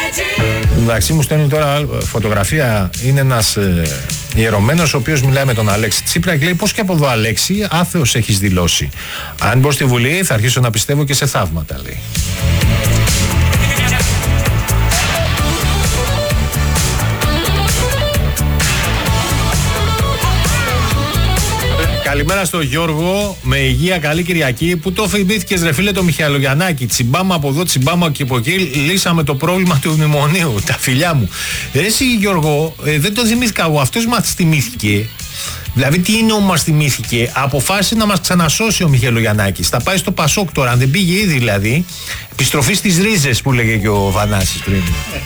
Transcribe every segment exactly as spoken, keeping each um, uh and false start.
Εντάξει, μου στέλνει τώρα φωτογραφία. Είναι ένας ε, ιερωμένος ο οποίος μιλάει με τον Αλέξη Τσίπρα και λέει: πώς και από εδώ, Αλέξη, άθεος έχεις δηλώσει. Αν μπω στη Βουλή, θα αρχίσω να πιστεύω και σε θαύματα, λέει. Καλημέρα στο Γιώργο, με υγεία, καλή Κυριακή. Που το θυμήθηκες, ρε φίλε, το Μιχαλογιαννάκη. Τσιμπάμα από εδώ, τσιμπάμα και από εκεί. Λύσαμε το πρόβλημα του μνημονίου. Τα φιλιά μου. Εσύ, Γιώργο, ε, δεν το θυμήθηκα εγώ. Αυτός μας θυμήθηκε. Δηλαδή, τι είναι όμως μας θυμήθηκε. Αποφάσισε να μας ξανασώσει ο Μιχαλογιαννάκης. Θα πάει στο Πασόκ τώρα, αν δεν πήγε ήδη δηλαδή. Επιστροφή στις ρίζες που λέγε και ο Βανάσης πριν.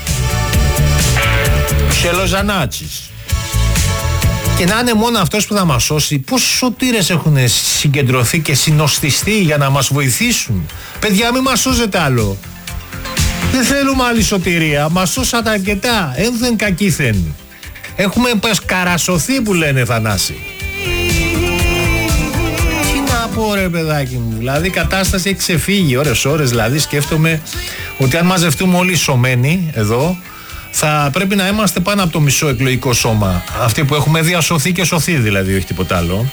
Μιχαλοζανάτσης. Και να είναι μόνο αυτός που θα μας σώσει. Πόσους σωτήρες έχουν συγκεντρωθεί και συνοστιστεί για να μας βοηθήσουν. Παιδιά, μην μας σώζετε άλλο. Δεν θέλουμε άλλη σωτηρία. Μας σώσατε αρκετά. Ένθεν κακήθεν. Έχουμε καρασωθεί που λένε, Θανάση. Τι να πω, ρε παιδάκι μου. Δηλαδή η κατάσταση έχει ξεφύγει ώρες ώρες. Δηλαδή σκέφτομαι ότι αν μαζευτούμε όλοι σωμένοι εδώ, θα πρέπει να είμαστε πάνω από το μισό εκλογικό σώμα. Αυτοί που έχουμε διασωθεί και σωθεί, δηλαδή, όχι τίποτα άλλο.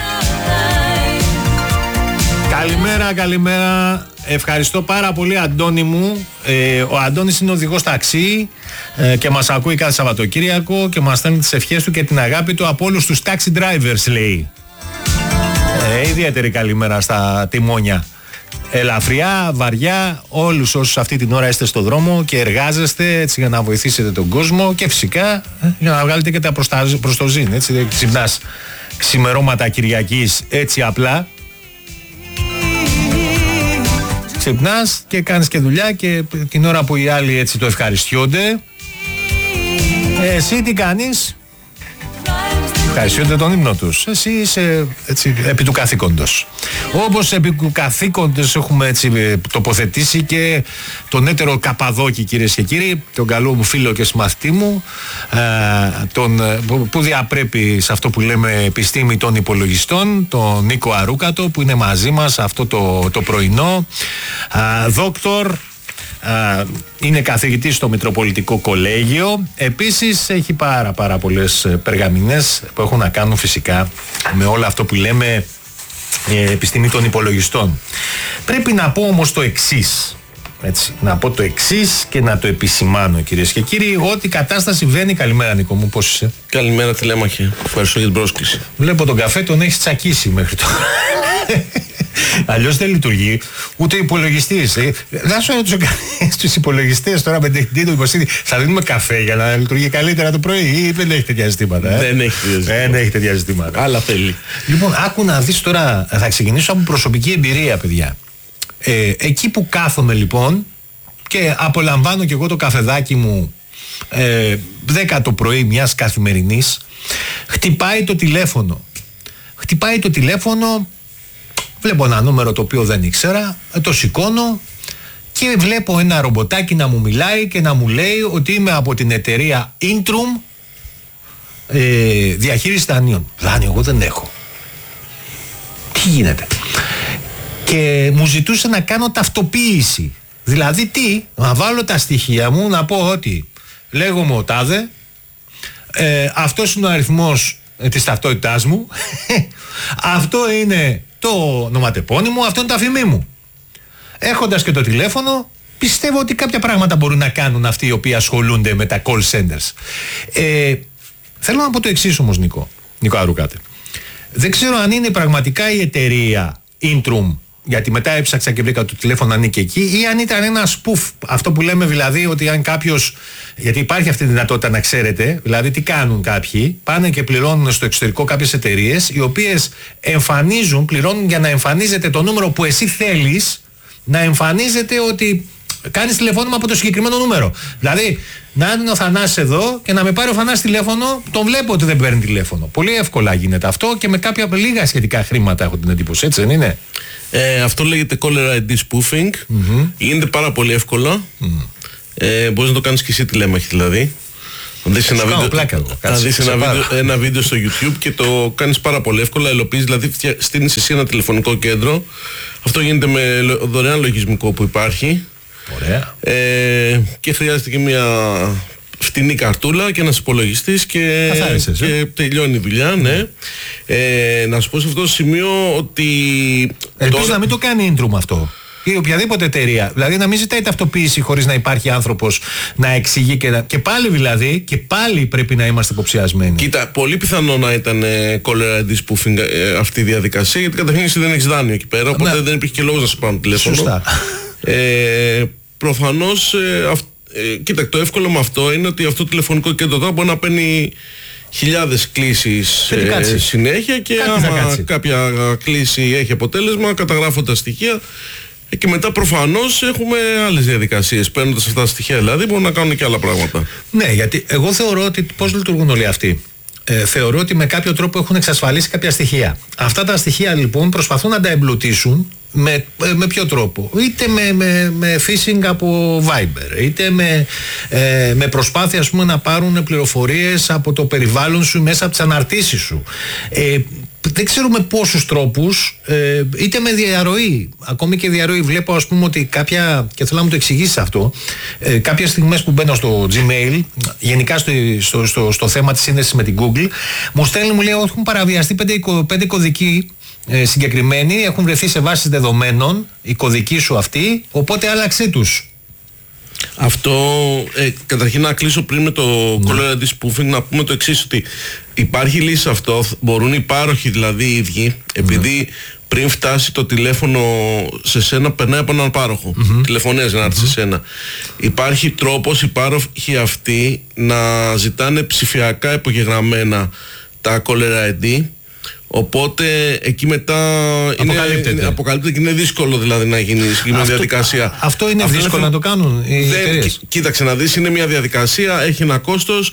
Καλημέρα, καλημέρα. Ευχαριστώ πάρα πολύ, Αντώνη μου. Ε, ο Αντώνης είναι οδηγός ταξί ε, και μας ακούει κάθε Σαββατοκύριακο και μας στέλνει τις ευχές του και την αγάπη του από όλους τους taxi drivers, λέει. Ε, ιδιαίτερη καλημέρα στα τιμόνια. Ελαφριά, βαριά, όλους όσους αυτή την ώρα είστε στο δρόμο και εργάζεστε έτσι για να βοηθήσετε τον κόσμο και φυσικά για να βγάλετε και τα προς το ζήν, έτσι, δεν ξυπνάς ξημερώματα Κυριακής έτσι απλά. Ξυπνάς και κάνεις και δουλειά και την ώρα που οι άλλοι έτσι το ευχαριστιόνται, εσύ τι κάνεις? Ευχαριστούνται τον ύμνο τους. Εσύ είσαι έτσι, επί του καθήκοντος. Όπως επί του καθήκοντος έχουμε έτσι τοποθετήσει και τον έτερο Καπαδόκη, κυρίες και κύριοι, τον καλό μου φίλο και συμμαθητή μου, ε, τον, που διαπρέπει σε αυτό που λέμε επιστήμη των υπολογιστών, τον Νίκο Αρούκατο, που είναι μαζί μας αυτό το, το πρωινό. Ε, δόκτορ. Uh, είναι καθηγητής στο Μητροπολιτικό Κολέγιο. Επίσης έχει πάρα πάρα πολλές περγαμηνές που έχουν να κάνουν φυσικά με όλο αυτό που λέμε ε, επιστήμη των υπολογιστών. Πρέπει να πω όμως το εξής, έτσι, να πω το εξής και να το επισημάνω, κυρίες και κύριοι, ότι η κατάσταση βαίνει. Καλημέρα, Νίκο μου, πώς είσαι? Καλημέρα, Τηλέμαχε. Ευχαριστώ για την πρόσκληση. Βλέπω τον καφέ τον έχεις τσακίσει μέχρι τώρα. Αλλιώς δεν λειτουργεί ούτε υπολογιστής. Ε, δεν σου έδωσε κανείς στους υπολογιστές τώρα με την υποστήριξη. Θα δίνουμε καφέ για να λειτουργεί καλύτερα το πρωί ή δεν έχει τέτοια ζητήματα? Ε? Δεν έχει τέτοια ζητήματα. Δεν έχει τέτοια ζητήματα. Άλλα θέλει. Λοιπόν, άκου να δεις τώρα. Θα ξεκινήσω από προσωπική εμπειρία, παιδιά. Ε, εκεί που κάθομαι λοιπόν και απολαμβάνω κι εγώ το καφεδάκι μου ε, δέκα το πρωί μιας καθημερινής, χτυπάει το τηλέφωνο. Χτυπάει το τηλέφωνο. Βλέπω ένα νούμερο το οποίο δεν ήξερα, το σηκώνω και βλέπω ένα ρομποτάκι να μου μιλάει και να μου λέει ότι είμαι από την εταιρεία Intrum, ε, διαχείριση δανείων. Δάνειο εγώ δεν έχω. Τι γίνεται? Και μου ζητούσε να κάνω ταυτοποίηση. Δηλαδή τι? Να βάλω τα στοιχεία μου, να πω ότι λέγομαι ο τάδε, ε, αυτός είναι ο αριθμός ε, της ταυτότητάς μου, αυτό είναι το ονοματεπώνυμο, αυτό είναι το αφημί μου. Έχοντας και το τηλέφωνο, πιστεύω ότι κάποια πράγματα μπορούν να κάνουν αυτοί οι οποίοι ασχολούνται με τα call centers. Ε, θέλω να πω το εξής όμως, Νίκο, Νίκο Αρούκατε. Δεν ξέρω αν είναι πραγματικά η εταιρεία Intrum, γιατί μετά έψαξα και βρήκα το τηλέφωνο αν είναι και εκεί, ή αν ήταν ένα spoof. Αυτό που λέμε δηλαδή ότι αν κάποιος, γιατί υπάρχει αυτή η δυνατότητα να ξέρετε, δηλαδή τι κάνουν κάποιοι, πάνε και πληρώνουν στο εξωτερικό κάποιες εταιρείες, οι οποίες εμφανίζουν, πληρώνουν για να εμφανίζεται το νούμερο που εσύ θέλεις, να εμφανίζεται ότι κάνεις τηλεφώνημα από το συγκεκριμένο νούμερο. Δηλαδή, να είναι ο Θανάσης εδώ και να με πάρει ο Θανάσης τηλέφωνο, τον βλέπω ότι δεν παίρνει τηλέφωνο. Πολύ εύκολα γίνεται αυτό και με κάποια λίγα σχετικά χρήματα, έχω την εντύπωση, έτσι δεν είναι? Ε, αυτό λέγεται caller άι ντι spoofing. Mm-hmm. Γίνεται πάρα πολύ εύκολα. Mm. Ε, μπορείς να το κάνεις και εσύ τηλέμαχη δηλαδή. Θα δεις ένα, βίντεο, πλάκα, θα δεις ένα, βίντεο, ένα βίντεο στο YouTube και το κάνεις πάρα πολύ εύκολα. Ελοποιείς, δηλαδή στείνεις εσύ ένα τηλεφωνικό κέντρο. Αυτό γίνεται με δωρεάν λογισμικό που υπάρχει. Ωραία. Ε, και χρειάζεται και μια φτηνή καρτούλα και ένας υπολογιστής και, και ε? τελειώνει η δουλειά, ναι. Ε, να σου πω σε αυτό το σημείο ότι... Ελπίζω τώρα... να μην το κάνει Intrum αυτό. Ή οποιαδήποτε εταιρεία. Δηλαδή να μην ζητάει ταυτοποίηση χωρίς να υπάρχει άνθρωπος να εξηγεί και, να... και πάλι δηλαδή, και πάλι πρέπει να είμαστε υποψιασμένοι. Κοίτα, πολύ πιθανό να ήταν ε, caller άι ντι spoofing ε, αυτή η διαδικασία, γιατί καταρχήν εσύ δεν έχεις δάνειο εκεί πέρα, οπότε ναι. δεν υπήρχε και λόγος να σου πάρουν τηλέφωνο. Σωστά. Ε, προφανώς, ε, αυ... ε, κοίτα, το εύκολο με αυτό είναι ότι αυτό το τηλεφωνικό κέντρο τώρα μπορεί να παίρνει χιλιάδες κλήσεις ε, συνέχεια και κάτι άμα κάποια κλήση έχει αποτέλεσμα, καταγράφω τα στοιχεία. Και μετά προφανώς έχουμε άλλες διαδικασίες. Παίρνοντας αυτά τα στοιχεία δηλαδή μπορούν να κάνουν και άλλα πράγματα. Ναι, γιατί εγώ θεωρώ ότι πώς λειτουργούν όλοι αυτοί. Ε, θεωρώ ότι με κάποιο τρόπο έχουν εξασφαλίσει κάποια στοιχεία. Αυτά τα στοιχεία λοιπόν προσπαθούν να τα εμπλουτίσουν με, με ποιο τρόπο. Είτε με, με, με phishing από Viber, είτε με, ε, με προσπάθεια ας πούμε, να πάρουν πληροφορίες από το περιβάλλον σου μέσα από τις αναρτήσεις σου. Ε, δεν ξέρουμε πόσους τρόπους, ε, είτε με διαρροή, ακόμη και διαρροή. Βλέπω ας πούμε ότι κάποια, και θέλω να μου το εξηγήσεις αυτό, ε, κάποιες στιγμές που μπαίνω στο Gmail, γενικά στο, στο, στο, στο θέμα της σύνδεσης με την Google, μου στέλνει, μου λέει ότι έχουν παραβιαστεί πέντε, πέντε κωδικοί ε, συγκεκριμένοι, έχουν βρεθεί σε βάσεις δεδομένων, οι κωδικοί σου αυτοί, οπότε άλλαξε τους. Αυτό, ε, καταρχήν να κλείσω πριν με το ναι. caller άι ντι spoofing, να πούμε το εξής, ότι υπάρχει λύση σε αυτό, μπορούν οι πάροχοι δηλαδή οι ίδιοι, επειδή ναι. πριν φτάσει το τηλέφωνο σε σένα περνάει από έναν πάροχο, mm-hmm. τηλεφωνές να έρθει mm-hmm. σε σένα. Υπάρχει τρόπος οι πάροχοι αυτοί να ζητάνε ψηφιακά υπογεγραμμένα τα caller άι ντι. Οπότε εκεί μετά αποκαλύπτεται. Είναι, αποκαλύπτεται και είναι δύσκολο δηλαδή να γίνει η συγκεκριμένη διαδικασία. Α, αυτό είναι αυτό δύσκολο είναι, να το κάνουν οι εταιρείες. Κοίταξε να δεις, είναι μια διαδικασία, έχει ένα κόστος.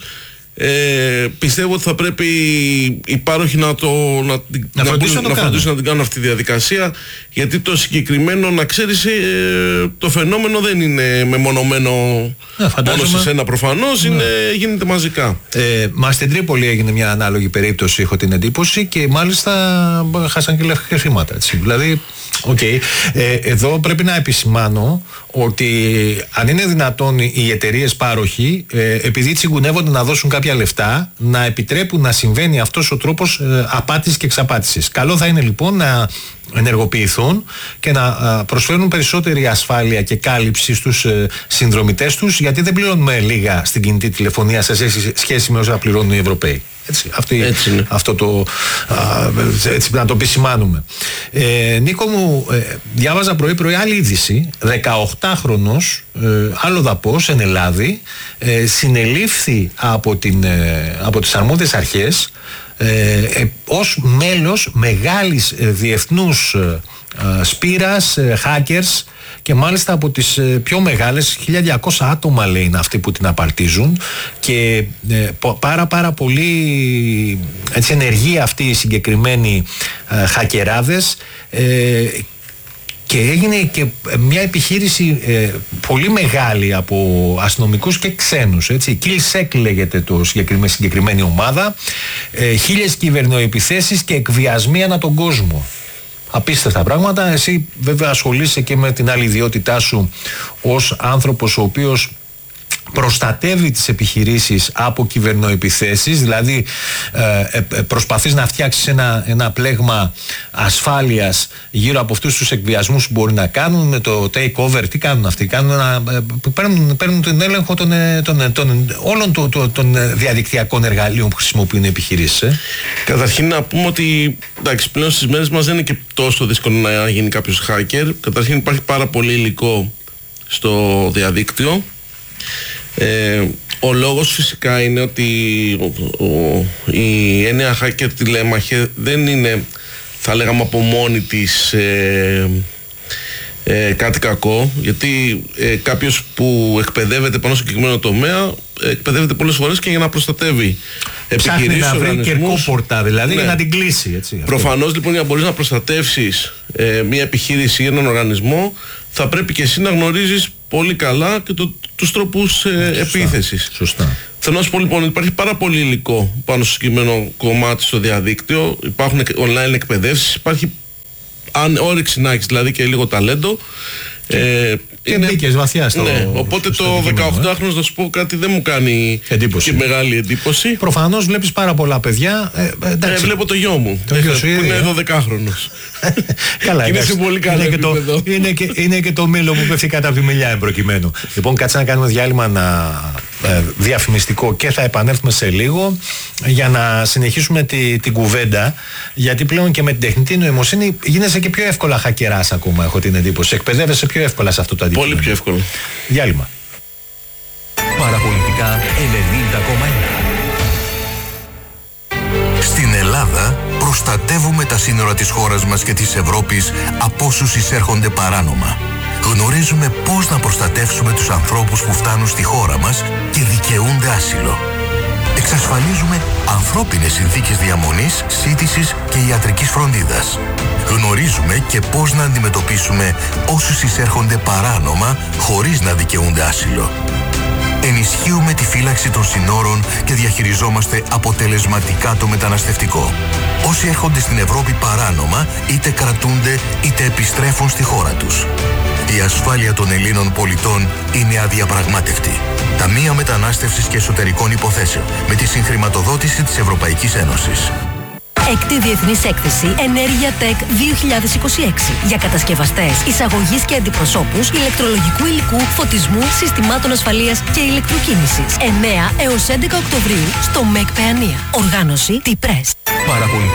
Ε, πιστεύω ότι θα πρέπει οι πάροχοι να, το, να, να, να, φροντίσουν, να, να φροντίσουν να την κάνουν αυτή τη διαδικασία, γιατί το συγκεκριμένο, να ξέρεις, ε, το φαινόμενο δεν είναι μεμονωμένο ναι, μόνο σε σένα προφανώς, ναι. είναι, γίνεται μαζικά. Ε, μα στην Τρίπολη έγινε μια ανάλογη περίπτωση, έχω την εντύπωση, και μάλιστα χάσαν και χρήματα. Έτσι. Δηλαδή, okay, ε, εδώ πρέπει να επισημάνω ότι αν είναι δυνατόν οι εταιρείες πάροχοι, ε, επειδή τσιγκουνεύονται να δώσουν κάποια λεφτά, να επιτρέπουν να συμβαίνει αυτός ο τρόπος ε, απάτησης και εξαπάτησης. Καλό θα είναι λοιπόν να ενεργοποιηθούν και να α, προσφέρουν περισσότερη ασφάλεια και κάλυψη στους ε, συνδρομητές τους, γιατί δεν πληρώνουμε λίγα στην κινητή τηλεφωνία σε σχέση με όσα πληρώνουν οι Ευρωπαίοι. Έτσι, αυτή, έτσι αυτό το, α, έτσι, να το επισημάνουμε. Ε, Νίκο μου, ε, διάβαζα πρωί-πρωί άλλη είδηση. δεκαοκτάχρονος ε, αλλοδαπός εν Ελλάδη ε, συνελήφθη από, την, ε, από τις αρμόδιες αρχές ε, ε, ως μέλος μεγάλης ε, διεθνούς ε, ε, σπήρας, ε, hackers, και μάλιστα από τις πιο μεγάλες, χίλια διακόσια άτομα λέει είναι αυτοί που την απαρτίζουν, και ε, πάρα πάρα πολύ έτσι, ενεργοί αυτοί οι συγκεκριμένοι ε, χακεράδες, ε, και έγινε και μια επιχείρηση ε, πολύ μεγάλη από αστυνομικούς και ξένους, έτσι. Killsec λέγεται το συγκεκριμένη, συγκεκριμένη ομάδα, ε, χίλιες κυβερνοεπιθέσεις και εκβιασμοί ανά τον κόσμο. Απίστευτα πράγματα. Εσύ βέβαια ασχολείσαι και με την άλλη ιδιότητά σου ως άνθρωπος ο οποίος προστατεύει τις επιχειρήσεις από κυβερνοεπιθέσεις, δηλαδή ε, ε, προσπαθείς να φτιάξεις ένα, ένα πλέγμα ασφάλειας γύρω από αυτούς τους εκβιασμούς που μπορεί να κάνουν, με το takeover. Τι κάνουν αυτοί? Κάνουν ένα, ε, παίρνουν, παίρνουν τον έλεγχο των, των, των, όλων των, των, των διαδικτυακών εργαλείων που χρησιμοποιούν οι επιχειρήσεις. Ε. Καταρχήν να πούμε ότι εντάξει, πλέον στις μέρες μας δεν είναι και τόσο δύσκολο να γίνει κάποιος hacker. Καταρχήν υπάρχει πάρα πολύ υλικό στο διαδίκτυο. Ε, ο λόγος φυσικά είναι ότι ο, ο, η έννοια hacker τηλέμαχε δεν είναι, θα λέγαμε, από μόνη της ε, ε, κάτι κακό, γιατί ε, κάποιος που εκπαιδεύεται πάνω στο συγκεκριμένο τομέα εκπαιδεύεται πολλές φορές και για να προστατεύει επιχειρήσεις, να βρει κερκόπορτα δηλαδή, ναι, για να την κλείσει, έτσι. Προφανώς λοιπόν, για να μπορείς να προστατεύσεις ε, μια επιχείρηση ή έναν οργανισμό, θα πρέπει και εσύ να γνωρίζεις πολύ καλά και το, τους τρόπους ε, σωστά, επίθεσης. Σωστά. Θέλω να σου πω λοιπόν, υπάρχει πάρα πολύ υλικό πάνω στο συγκεκριμένο κομμάτι στο διαδίκτυο, υπάρχουν online εκπαιδεύσεις, υπάρχει αν όρεξη να έχεις δηλαδή και λίγο ταλέντο, ε, Και είναι... μπήκες βαθιά στο... Ναι, οπότε στο το δεκαοκτάχρονος, να σου πω κάτι, δεν μου κάνει εντύπωση. Και μεγάλη εντύπωση. Προφανώς βλέπεις πάρα πολλά παιδιά. Ε, ε, βλέπω το γιο μου, το γιο σου, που είναι δωδεκάχρονος. Καλά, είναι σε πολύ καλό είναι, και το, είναι, και, είναι και το μήλο που πέφτει κάτω από τη μιλιά εμπροκειμένου. Λοιπόν, κάτσε να κάνουμε διάλειμμα να, ε, διαφημιστικό και θα επανέλθουμε σε λίγο για να συνεχίσουμε τη, την κουβέντα, γιατί πλέον και με την τεχνητή νοημοσύνη γίνεσαι και πιο εύκολα χακεράς ακόμα, έχω την εντύπωση. Εκπαιδεύεσαι πιο εύκολα σε αυτό το αντικείμενο. Πολύ πιο εύκολο. Διάλειμμα. Παραπολιτικά ενενήντα κόμμα ένα. Στην Ελλάδα προστατεύουμε τα σύνορα της χώρας μας και της Ευρώπης από όσους εισέρχονται παράνομα. Γνωρίζουμε πώς να προστατεύσουμε τους ανθρώπους που φτάνουν στη χώρα μας και δικαιούνται άσυλο. Εξασφαλίζουμε ανθρώπινες συνθήκες διαμονής, σύντησης και ιατρικής φροντίδας. Γνωρίζουμε και πώς να αντιμετωπίσουμε όσους εισέρχονται παράνομα χωρίς να δικαιούνται άσυλο. Ενισχύουμε τη φύλαξη των συνόρων και διαχειριζόμαστε αποτελεσματικά το μεταναστευτικό. Όσοι έρχονται στην Ευρώπη παράνομα, είτε κρατούνται είτε επιστρέφουν στη χώρα τους. Η ασφάλεια των Ελλήνων πολιτών είναι αδιαπραγμάτευτη. Ταμεία Μετανάστευσης και Εσωτερικών Υποθέσεων, με τη συγχρηματοδότηση της Ευρωπαϊκής Ένωσης. Έκτη Διεθνής Έκθεση Ενέργεια Tech δύο χιλιάδες είκοσι έξι για κατασκευαστές, εισαγωγής και αντιπροσώπους ηλεκτρολογικού υλικού, φωτισμού, συστημάτων ασφαλείας και ηλεκτροκίνησης. εννέα έως έντεκα Οκτωβρίου στο ΜΕΚ Παιανία. Οργάνωση T-Press.